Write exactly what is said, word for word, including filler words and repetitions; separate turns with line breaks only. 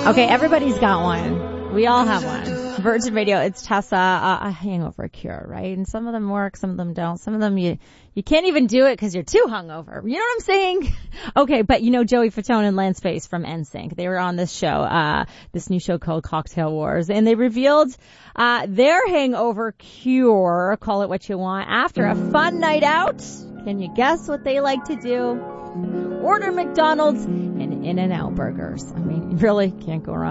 Okay, everybody's got one. We all have one. Virgin Radio, it's Tessa, uh, a hangover cure, right? And some of them work, some of them don't. Some of them you you can't even do it because you're too hungover. You know what I'm saying? Okay, but you know Joey Fatone and Lance Bass from N Sync. They were on this show, uh, this new show called Cocktail Wars, and they revealed uh their hangover cure, call it what you want, after a fun night out. Can you guess what they like to do? Order McDonald's and In-N-Out burgers. I mean, you really can't go wrong.